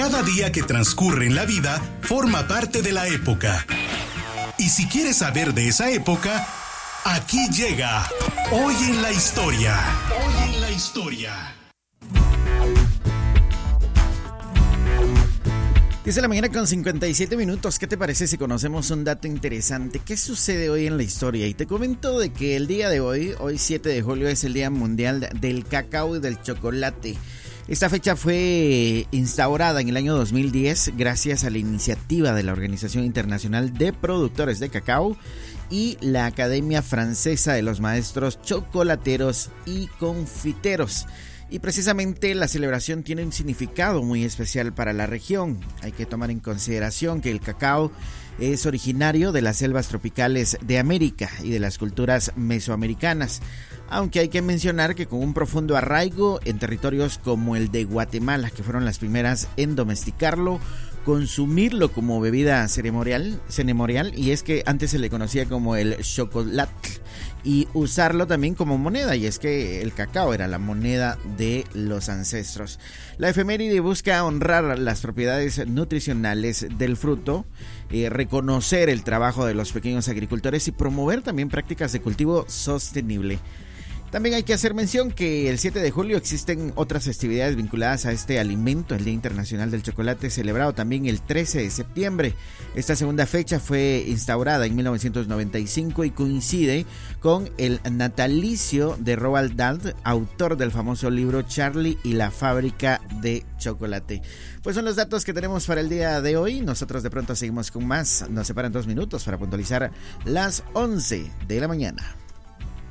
Cada día que transcurre en la vida forma parte de la época. Y si quieres saber de esa época, aquí llega Hoy en la Historia. Hoy en la Historia. 10 de la mañana con 57 minutos. ¿Qué te parece si conocemos un dato interesante? ¿Qué sucede hoy en la historia? Y te comento de que el día de hoy 7 de julio, es el Día Mundial del Cacao y del Chocolate. Esta fecha fue instaurada en el año 2010 gracias a la iniciativa de la Organización Internacional de Productores de Cacao y la Academia Francesa de los Maestros Chocolateros y Confiteros. Y precisamente la celebración tiene un significado muy especial para la región. Hay que tomar en consideración que el cacao es originario de las selvas tropicales de América y de las culturas mesoamericanas, aunque hay que mencionar que con un profundo arraigo en territorios como el de Guatemala, que fueron las primeras en domesticarlo, consumirlo como bebida ceremonial, y es que antes se le conocía como el chocolate, y usarlo también como moneda, y es que el cacao era la moneda de los ancestros. La efeméride busca honrar las propiedades nutricionales del fruto, reconocer el trabajo de los pequeños agricultores y promover también prácticas de cultivo sostenible. También hay que hacer mención que el 7 de julio existen otras festividades vinculadas a este alimento, el Día Internacional del Chocolate, celebrado también el 13 de septiembre. Esta segunda fecha fue instaurada en 1995 y coincide con el natalicio de Roald Dahl, autor del famoso libro Charlie y la fábrica de chocolate. Pues son los datos que tenemos para el día de hoy. Nosotros de pronto seguimos con más. Nos separan 2 minutos para puntualizar las 11 de la mañana.